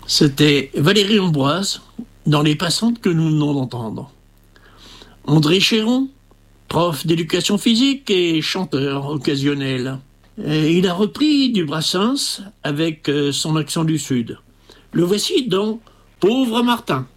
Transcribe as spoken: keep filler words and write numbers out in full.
C'était Valérie Ambroise, dans Les Passantes que nous venons d'entendre. André Chéron, prof d'éducation physique et chanteur occasionnel. Et il a repris du Brassens avec son accent du Sud. Le voici dans Pauvre Martin.